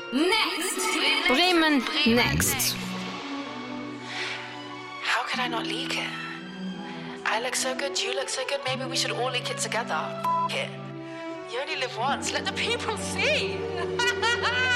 Bremen Next. How could I not leak it? I look so good, you look so good, maybe we should all leak it together. F it. You only live once, let the people see.